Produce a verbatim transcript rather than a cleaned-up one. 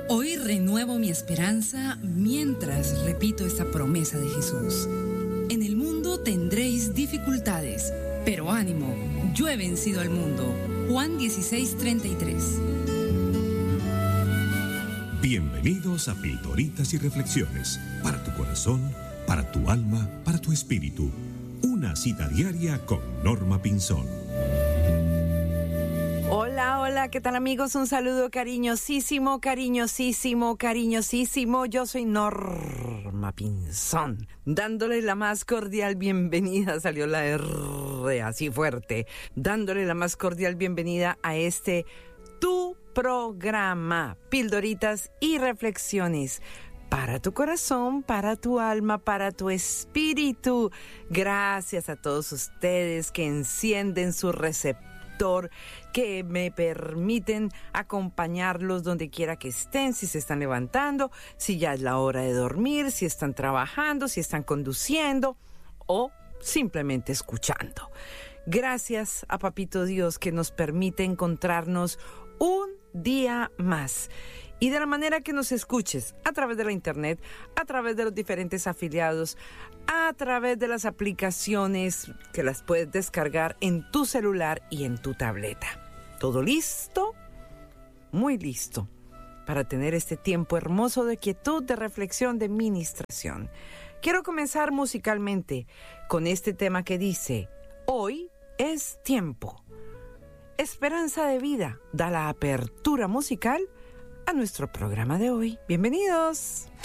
Hoy renuevo mi esperanza mientras repito esta promesa de Jesús. En el mundo tendréis dificultades, pero ánimo, yo he vencido al mundo. Juan dieciséis, treinta y tres. Bienvenidos a Pildoritas y Reflexiones, para tu corazón, para tu alma, para tu espíritu. Una cita diaria con Norma Pinzón. Hola, hola, ¿qué tal amigos? Un saludo cariñosísimo, cariñosísimo, cariñosísimo. Yo soy Norma Pinzón, dándole la más cordial bienvenida, salió la R así fuerte, dándole la más cordial bienvenida a este tu programa, Pildoritas y Reflexiones. Para tu corazón, para tu alma, para tu espíritu. Gracias a todos ustedes que encienden su receptor, que me permiten acompañarlos donde quiera que estén, si se están levantando, si ya es la hora de dormir, si están trabajando, si están conduciendo o simplemente escuchando. Gracias a Papito Dios que nos permite encontrarnos un día más. Y de la manera que nos escuches, a través de la internet, a través de los diferentes afiliados, a través de las aplicaciones que las puedes descargar en tu celular y en tu tableta. ¿Todo listo? Muy listo para tener este tiempo hermoso de quietud, de reflexión, de ministración. Quiero comenzar musicalmente con este tema que dice: hoy es tiempo. Esperanza de Vida da la apertura musical a nuestro programa de hoy. Bienvenidos.